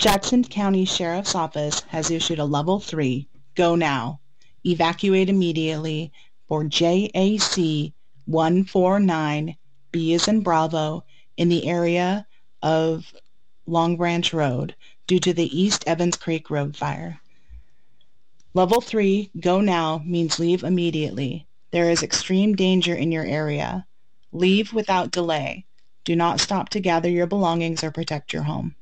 Jackson County Sheriff's Office has issued a Level 3, Go Now, Evacuate Immediately for JAC 149, B as in Bravo, in the area of Long Branch Road due to the East Evans Creek Road fire. Level 3, Go Now means leave immediately. There is extreme danger in your area. Leave without delay. Do not stop to gather your belongings or protect your home.